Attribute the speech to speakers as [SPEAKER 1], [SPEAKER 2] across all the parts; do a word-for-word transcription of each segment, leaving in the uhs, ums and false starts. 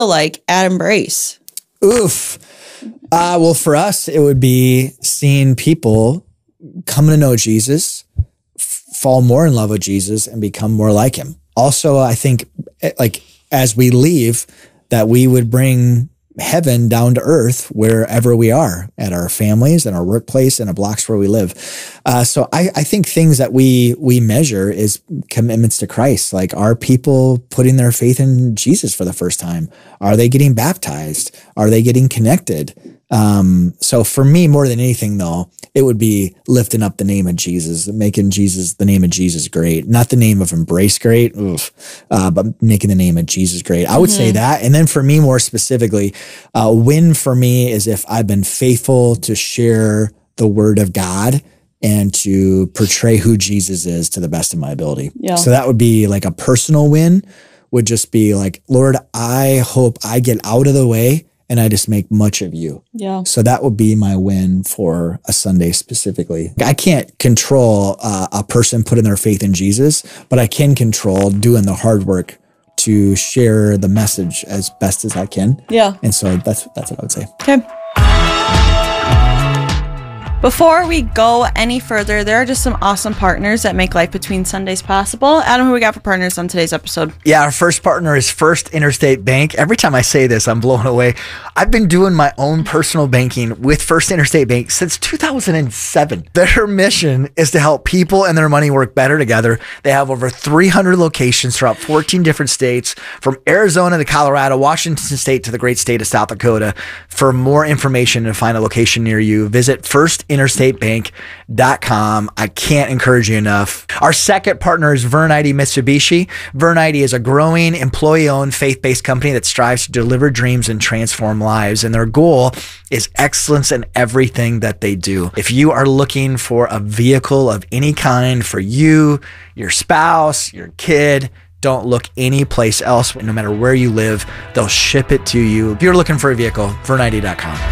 [SPEAKER 1] like at Embrace?
[SPEAKER 2] Oof. Uh, well, for us, it would be seeing people come to know Jesus, f- fall more in love with Jesus, and become more like him. Also, I think like as we leave, that we would bring heaven down to earth wherever we are, at our families, in our workplace, and the blocks where we live. Uh, so I, I think things that we we measure is commitments to Christ. Like, are people putting their faith in Jesus for the first time? Are they getting baptized? Are they getting connected? Um, so for me, more than anything though, it would be lifting up the name of Jesus, making Jesus, the name of Jesus great, not the name of Embrace great, oof, uh, but making the name of Jesus great. I would mm-hmm. say that. And then for me, more specifically, uh, win for me is if I've been faithful to share the word of God and to portray who Jesus is to the best of my ability. Yeah. So that would be like a personal win, would just be like, Lord, I hope I get out of the way and I just make much of you. Yeah. So that would be my win for a Sunday specifically. I can't control uh, a person putting their faith in Jesus, but I can control doing the hard work to share the message as best as I can. Yeah. And so that's that's what I would say.
[SPEAKER 1] Okay. Before we go any further, there are just some awesome partners that make Life Between Sundays possible. Adam, who we got for partners on today's episode?
[SPEAKER 2] Yeah, our first partner is First Interstate Bank. Every time I say this, I'm blown away. I've been doing my own personal banking with First Interstate Bank since two thousand seven. Their mission is to help people and their money work better together. They have over three hundred locations throughout fourteen different states, from Arizona to Colorado, Washington State to the great state of South Dakota. For more information and find a location near you, visit first interstate bank dot com. I can't encourage you enough. Our second partner is Vern I D Mitsubishi. Vern I D is a growing, employee-owned, faith-based company that strives to deliver dreams and transform lives. And their goal is excellence in everything that they do. If you are looking for a vehicle of any kind for you, your spouse, your kid, don't look anyplace else. No matter where you live, they'll ship it to you. If you're looking for a vehicle, vern I D dot com.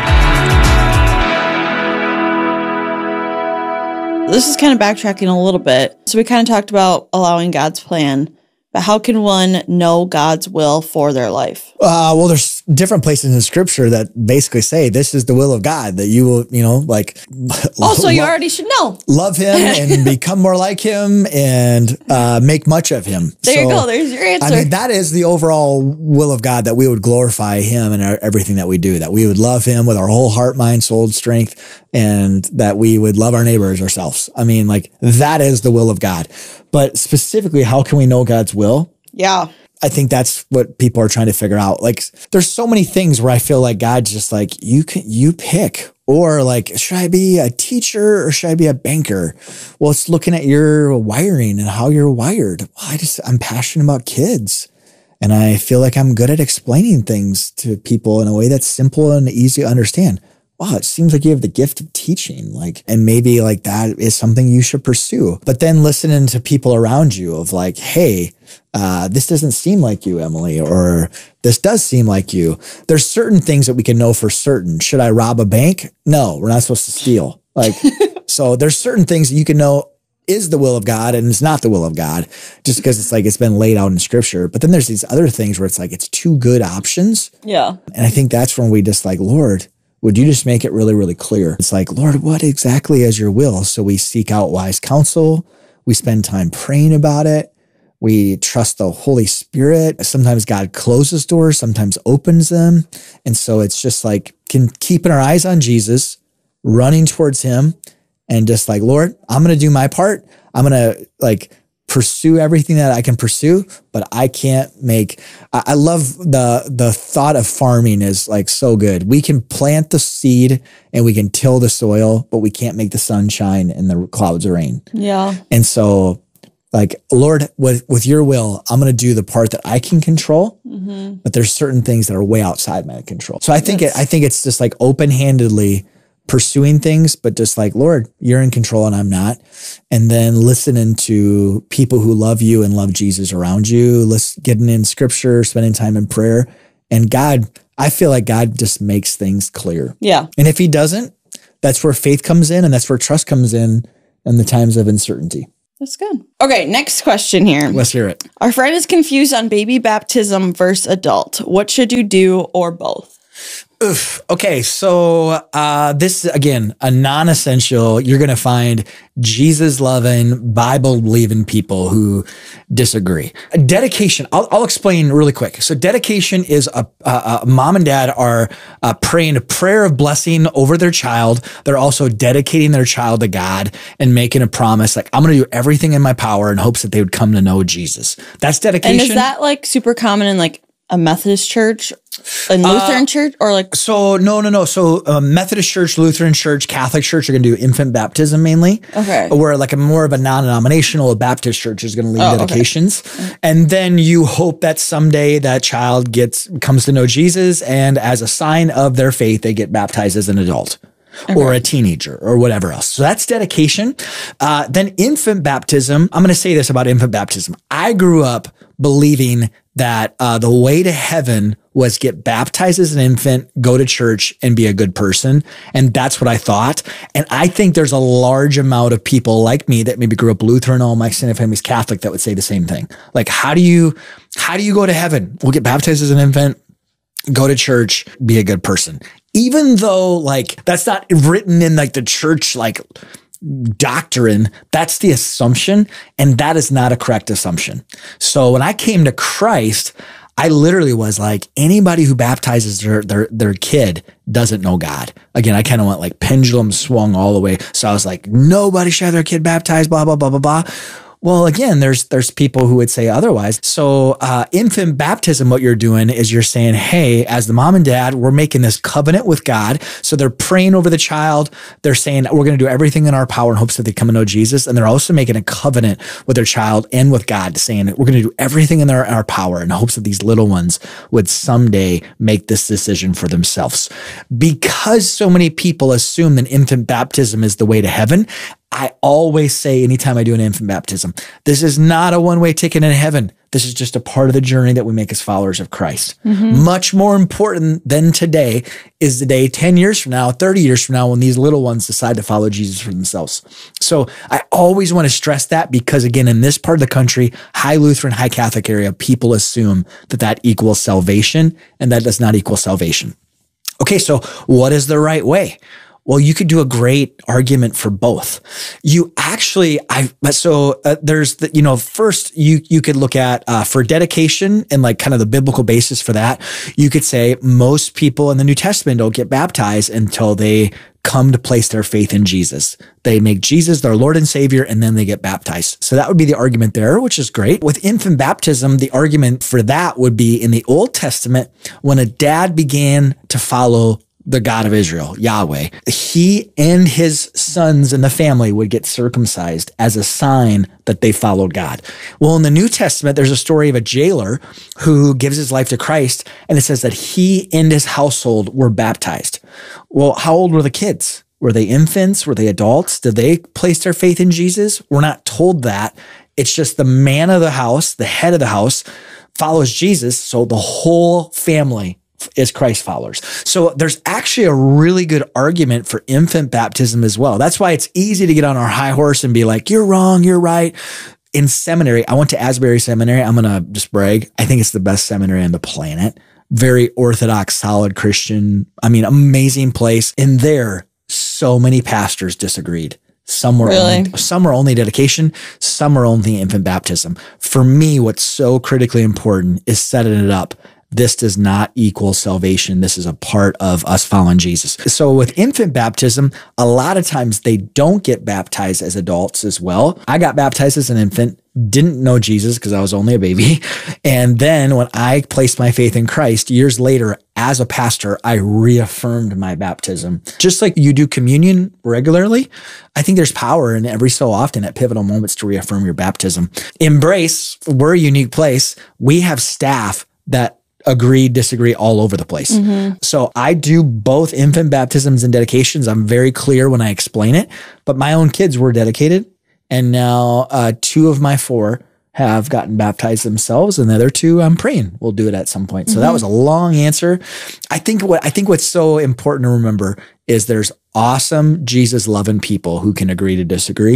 [SPEAKER 1] This is kind of backtracking a little bit. So we kind of talked about allowing God's plan, but how can one know God's will for their life?
[SPEAKER 2] Uh, well, there's different places in scripture that basically say this is the will of God, that you will, you know, like.
[SPEAKER 1] Also, you already should know.
[SPEAKER 2] Love him and become more like him and uh, make much of him.
[SPEAKER 1] There so, you go. There's your answer.
[SPEAKER 2] I mean, that is the overall will of God, that we would glorify him in our, everything that we do, that we would love him with our whole heart, mind, soul, strength, and that we would love our neighbors ourselves. I mean, like, that is the will of God. But specifically, how can we know God's will?
[SPEAKER 1] Yeah.
[SPEAKER 2] I think that's what people are trying to figure out. Like, there's so many things where I feel like God's just like, you can, you pick, or like, should I be a teacher or should I be a banker? Well, it's looking at your wiring and how you're wired. Well, I just, I'm passionate about kids, and I feel like I'm good at explaining things to people in a way that's simple and easy to understand. Wow, it seems like you have the gift of teaching, like, and maybe like that is something you should pursue. But then listening to people around you of like, hey, uh, this doesn't seem like you, Emily, or this does seem like you. There's certain things that we can know for certain. Should I rob a bank? No, we're not supposed to steal. Like, so there's certain things that you can know is the will of God and it's not the will of God, just because it's like, it's been laid out in scripture. But then there's these other things where it's like, it's two good options.
[SPEAKER 1] Yeah.
[SPEAKER 2] And I think that's when we just like, Lord, would you just make it really, really clear? It's like, Lord, what exactly is your will? So we seek out wise counsel. We spend time praying about it. We trust the Holy Spirit. Sometimes God closes doors, sometimes opens them. And so it's just like, can keeping our eyes on Jesus, running towards him, and just like, Lord, I'm going to do my part. I'm going to like pursue everything that I can pursue, but I can't make, I, I love the, the thought of farming is like so good. We can plant the seed and we can till the soil, but we can't make the sun shine and the clouds rain.
[SPEAKER 1] Yeah.
[SPEAKER 2] And so like, Lord, with, with your will, I'm going to do the part that I can control, mm-hmm. but there's certain things that are way outside my control. So I think yes. it, I think it's just like open-handedly pursuing things, but just like, Lord, you're in control and I'm not. And then listening to people who love you and love Jesus around you, listen, getting in scripture, spending time in prayer. And God, I feel like God just makes things clear.
[SPEAKER 1] Yeah.
[SPEAKER 2] And if he doesn't, that's where faith comes in, and that's where trust comes in in the times of uncertainty.
[SPEAKER 1] That's good. Okay, next question here.
[SPEAKER 2] Let's hear it.
[SPEAKER 1] Our friend is confused on baby baptism versus adult. What should you do, or both?
[SPEAKER 2] Oof. Okay, so uh, this again, a non-essential. You're going to find Jesus-loving, Bible-believing people who disagree. Dedication. I'll, I'll explain really quick. So, dedication is a, a, a mom and dad are uh, praying a prayer of blessing over their child. They're also dedicating their child to God and making a promise, like I'm going to do everything in my power in hopes that they would come to know Jesus. That's dedication.
[SPEAKER 1] And is that like super common in like a Methodist church, a Lutheran uh, church, or like?
[SPEAKER 2] So no, no, no. So uh, Methodist church, Lutheran church, Catholic church are going to do infant baptism mainly.
[SPEAKER 1] Okay.
[SPEAKER 2] Where like a more of a non-denominational Baptist church is going to lead
[SPEAKER 1] oh,
[SPEAKER 2] dedications,
[SPEAKER 1] okay.
[SPEAKER 2] and then you hope that someday that child gets comes to know Jesus, and as a sign of their faith, they get baptized as an adult. Okay. Or a teenager or whatever else. So that's dedication. Uh, then infant baptism. I'm going to say this about infant baptism. I grew up believing that uh, the way to heaven was get baptized as an infant, go to church, and be a good person. And that's what I thought. And I think there's a large amount of people like me that maybe grew up Lutheran, all my extended family's Catholic, that would say the same thing. Like, how do you, how do you go to heaven? We'll get baptized as an infant, go to church, be a good person. Even though like that's not written in like the church, like doctrine, that's the assumption. And that is not a correct assumption. So when I came to Christ, I literally was like, anybody who baptizes their, their, their kid doesn't know God. Again, I kind of went like pendulum swung all the way. So I was like, nobody should have their kid baptized, blah, blah, blah, blah, blah. Well, again, there's there's people who would say otherwise. So uh, infant baptism, what you're doing is you're saying, hey, as the mom and dad, we're making this covenant with God. So they're praying over the child. They're saying we're going to do everything in our power in hopes that they come and know Jesus. And they're also making a covenant with their child and with God, saying we're going to do everything in our, our power in hopes that these little ones would someday make this decision for themselves. Because so many people assume that infant baptism is the way to heaven, I always say anytime I do an infant baptism, this is not a one-way ticket into heaven. This is just a part of the journey that we make as followers of Christ. Mm-hmm. Much more important than today is the day ten years from now, thirty years from now, when these little ones decide to follow Jesus for themselves. So I always want to stress that because, again, in this part of the country, high Lutheran, high Catholic area, people assume that that equals salvation, and that does not equal salvation. Okay, so what is the right way? Well, you could do a great argument for both. You actually, I, so uh, there's the, you know, first you, you could look at, uh, for dedication and like kind of the biblical basis for that. You could say most people in the New Testament don't get baptized until they come to place their faith in Jesus. They make Jesus their Lord and Savior, and then they get baptized. So that would be the argument there, which is great. With infant baptism, the argument for that would be in the Old Testament, when a dad began to follow the God of Israel, Yahweh, he and his sons and the family would get circumcised as a sign that they followed God. Well, in the New Testament, there's a story of a jailer who gives his life to Christ, and it says that he and his household were baptized. Well, how old were the kids? Were they infants? Were they adults? Did they place their faith in Jesus? We're not told that. It's just the man of the house, the head of the house, follows Jesus, so the whole family is Christ followers. So there's actually a really good argument for infant baptism as well. That's why it's easy to get on our high horse and be like, you're wrong, you're right. In seminary, I went to Asbury Seminary. I'm going to just brag. I think it's the best seminary on the planet. Very orthodox, solid Christian. I mean, amazing place. And there, so many pastors disagreed. Some were, really? only, some were only dedication. Some were only infant baptism. For me, what's so critically important is setting it up. This does not equal salvation. This is a part of us following Jesus. So with infant baptism, a lot of times they don't get baptized as adults as well. I got baptized as an infant, didn't know Jesus because I was only a baby. And then when I placed my faith in Christ years later as a pastor, I reaffirmed my baptism. Just like you do communion regularly, I think there's power in every so often at pivotal moments to reaffirm your baptism. Embrace, we're a unique place. We have staff that agree, disagree all over the place. Mm-hmm. So I do both infant baptisms and dedications. I'm very clear when I explain it, but my own kids were dedicated. And now uh, two of my four have gotten baptized themselves, and the other two, I'm praying will do it at some point. So mm-hmm. that was a long answer. I think what I think what's so important to remember is there's awesome Jesus loving people who can agree to disagree.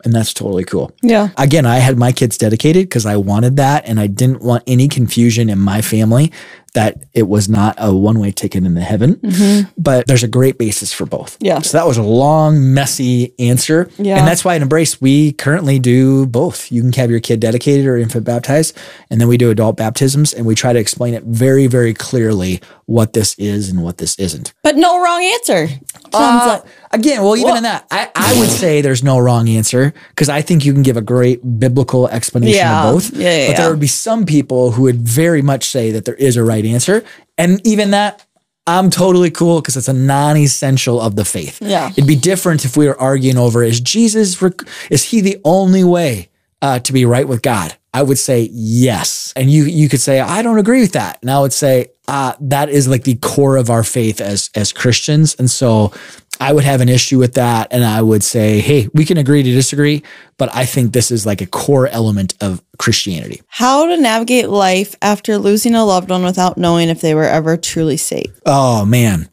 [SPEAKER 2] And that's totally cool.
[SPEAKER 1] Yeah.
[SPEAKER 2] Again, I had my kids dedicated because I wanted that. And I didn't want any confusion in my family that it was not a one-way ticket into heaven. Mm-hmm. But there's a great basis for both.
[SPEAKER 1] Yeah.
[SPEAKER 2] So that was a long, messy answer.
[SPEAKER 1] Yeah.
[SPEAKER 2] And that's why at Embrace, we currently do both. You can have your kid dedicated or infant baptized. And then we do adult baptisms. And we try to explain it very, very clearly what this is and what this isn't.
[SPEAKER 1] But no wrong answer. Sounds
[SPEAKER 2] Uh,
[SPEAKER 1] like,
[SPEAKER 2] again, well, even
[SPEAKER 1] Well-
[SPEAKER 2] in that, I, I would say there's no wrong answer because I think you can give a great biblical explanation
[SPEAKER 1] Yeah.
[SPEAKER 2] of both.
[SPEAKER 1] Yeah, yeah,
[SPEAKER 2] but
[SPEAKER 1] yeah.
[SPEAKER 2] there would be some people who would very much say that there is a right answer. And even that, I'm totally cool because it's a non-essential of the faith.
[SPEAKER 1] Yeah.
[SPEAKER 2] It'd be different if we were arguing over, is Jesus, rec- is he the only way uh, to be right with God? I would say yes. And you you could say, I don't agree with that. And I would say, uh, that is like the core of our faith as as Christians. And so I would have an issue with that. And I would say, hey, we can agree to disagree, but I think this is like a core element of Christianity.
[SPEAKER 1] how to navigate life after losing a loved one without knowing if they were ever truly saved.
[SPEAKER 2] Oh man.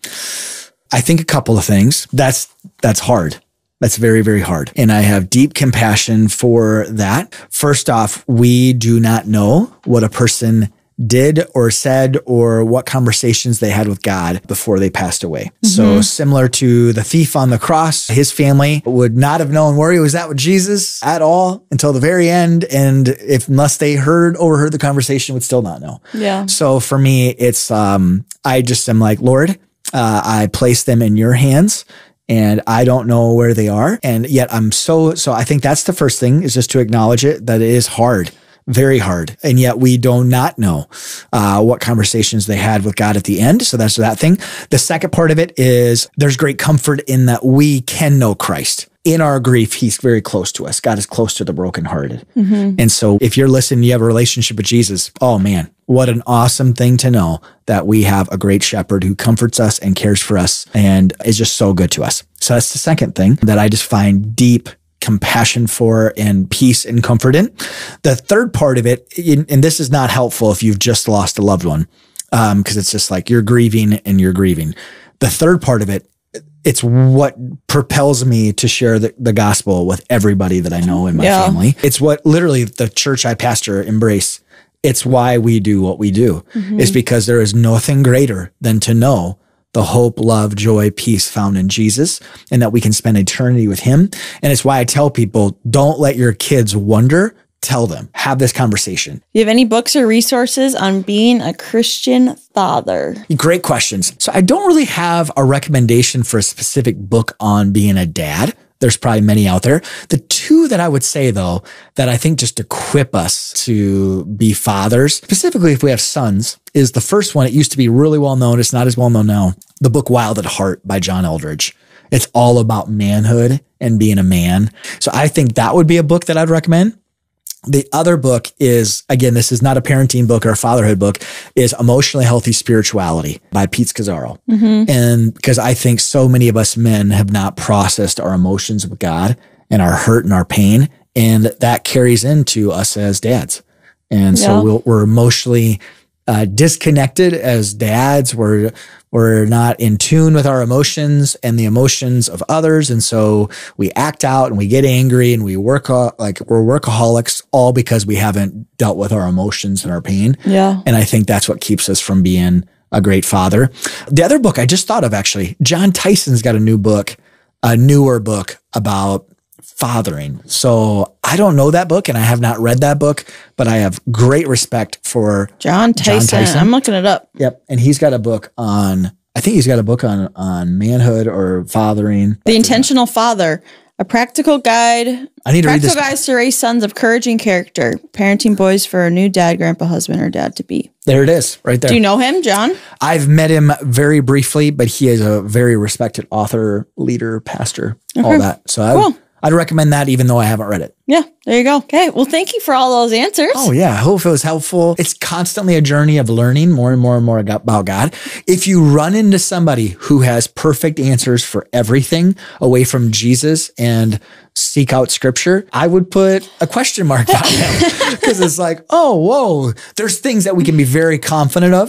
[SPEAKER 2] I think a couple of things. That's that's hard. That's very, very hard. And I have deep compassion for that. First off, we do not know what a person did or said or what conversations they had with God before they passed away. Mm-hmm. So similar to the thief on the cross, his family would not have known where he was at with Jesus at all until the very end. And if unless they heard, overheard the conversation, would still not know.
[SPEAKER 1] Yeah.
[SPEAKER 2] So for me, it's, um, I just am like, Lord, uh, I place them in your hands. And I don't know where they are. And yet I'm so, so I think that's the first thing is just to acknowledge it, that it is hard, very hard. And yet we do not know uh, what conversations they had with God at the end. So that's that thing. The second part of it is there's great comfort in that we can know Christ. In our grief, he's very close to us. God is close to the brokenhearted. Mm-hmm. And so if you're listening, you have a relationship with Jesus. Oh man, what an awesome thing to know that we have a great shepherd who comforts us and cares for us and is just so good to us. So that's the second thing that I just find deep compassion for and peace and comfort in. The third part of it, and this is not helpful if you've just lost a loved one, um, because it's just like you're grieving and you're grieving. The third part of it, it's what propels me to share the, the gospel with everybody that I know in my
[SPEAKER 1] Yeah.
[SPEAKER 2] family. It's what literally the church I pastor, Embrace, it's why we do what we do. Mm-hmm. It's because there is nothing greater than to know the hope, love, joy, peace found in Jesus, and that we can spend eternity with him. And it's why I tell people, don't let your kids wonder. Tell them, have this conversation.
[SPEAKER 1] Do you have any books or resources on being a Christian father?
[SPEAKER 2] Great questions. So I don't really have a recommendation for a specific book on being a dad. There's probably many out there. The two that I would say, though, that I think just equip us to be fathers, specifically if we have sons, is the first one. It used to be really well known. It's not as well known now. The book Wild at Heart by John Eldredge. It's all about manhood and being a man. So I think that would be a book that I'd recommend. The other book is, again, this is not a parenting book or a fatherhood book, is Emotionally Healthy Spirituality by Pete Scazzaro. Mm-hmm. And because I think so many of us men have not processed our emotions with God and our hurt and our pain. And that carries into us as dads. And so
[SPEAKER 1] Yeah.
[SPEAKER 2] we'll, we're emotionally uh, disconnected as dads. We're, we're not in tune with our emotions and the emotions of others. And so we act out and we get angry and we work like we're workaholics, all because we haven't dealt with our emotions and our pain.
[SPEAKER 1] Yeah.
[SPEAKER 2] And I think that's what keeps us from being a great father. The other book I just thought of, actually, John Tyson's got a new book, a newer book about fathering. So I don't know that book and I have not read that book, but I have great respect for
[SPEAKER 1] John Tyson.
[SPEAKER 2] John Tyson.
[SPEAKER 1] I'm looking it up.
[SPEAKER 2] Yep. And he's got a book on, I think he's got a book on, on manhood or fathering.
[SPEAKER 1] The Intentional Father, a practical guide.
[SPEAKER 2] I need to read
[SPEAKER 1] Practical
[SPEAKER 2] this.
[SPEAKER 1] guides to raise sons of courage and character. Parenting boys for a new dad, grandpa, husband, or dad to be.
[SPEAKER 2] There it is, right there.
[SPEAKER 1] Do you know him, John?
[SPEAKER 2] I've met him very briefly, but he is a very respected author, leader, pastor, all that. So I,
[SPEAKER 1] Cool.
[SPEAKER 2] I'd recommend that even though I haven't read it.
[SPEAKER 1] Yeah, there you go. Okay, well, thank you for all those answers.
[SPEAKER 2] Oh yeah, I hope it was helpful. It's constantly a journey of learning more and more and more about God. If you run into somebody who has perfect answers for everything away from Jesus and seek out scripture, I would put a question mark on them because it's like, oh, whoa, there's things that we can be very confident of,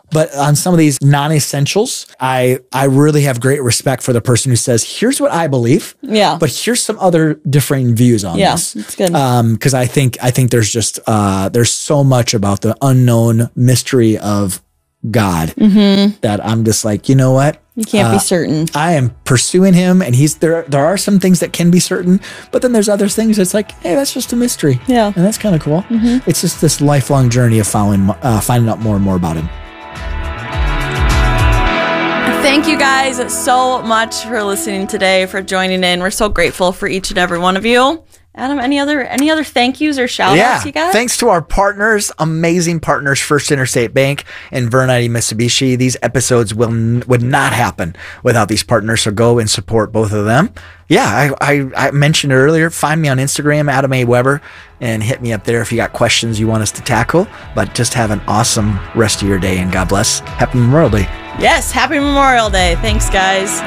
[SPEAKER 2] But on some of these non-essentials, I I really have great respect for the person who says, here's what I believe.
[SPEAKER 1] Yeah.
[SPEAKER 2] But here's some other differing views on
[SPEAKER 1] yeah,
[SPEAKER 2] this.
[SPEAKER 1] It's good.
[SPEAKER 2] Um, because I think I think there's just uh there's so much about the unknown mystery of God
[SPEAKER 1] mm-hmm.
[SPEAKER 2] that I'm just like, you know what?
[SPEAKER 1] You can't uh, be certain.
[SPEAKER 2] I am pursuing him, and he's there. There are some things that can be certain, but then there's other things that's like, hey, that's just a mystery.
[SPEAKER 1] Yeah,
[SPEAKER 2] and that's kind of cool. Mm-hmm. It's just this lifelong journey of following, uh, finding out more and more about him.
[SPEAKER 1] Thank you guys so much for listening today, for joining in. We're so grateful for each and every one of you. Adam, any other any other thank yous or shout
[SPEAKER 2] yeah.
[SPEAKER 1] outs you got?
[SPEAKER 2] Thanks to our partners, amazing partners, First Interstate Bank and Vernite Mitsubishi. These episodes will would not happen without these partners, so go and support both of them. Yeah, I, I, I mentioned earlier, find me on Instagram, Adam A. Weber, and hit me up there if you got questions you want us to tackle. But just have an awesome rest of your day, and God bless. Happy Memorial Day.
[SPEAKER 1] Yes, happy Memorial Day. Thanks, guys.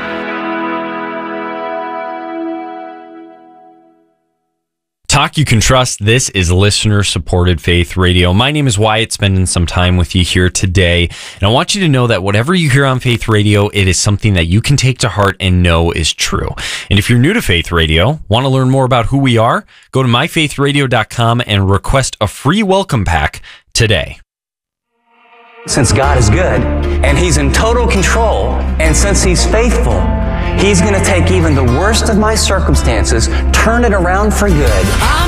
[SPEAKER 3] Talk you can trust. This is listener-supported Faith Radio. My name is Wyatt, spending some time with you here today. And I want you to know that whatever you hear on Faith Radio, it is something that you can take to heart and know is true. And if you're new to Faith Radio, want to learn more about who we are, go to my faith radio dot com and request a free welcome pack today.
[SPEAKER 4] Since God is good, and He's in total control, and since He's faithful, He's going to take even the worst of my circumstances, turn it around for good. I'm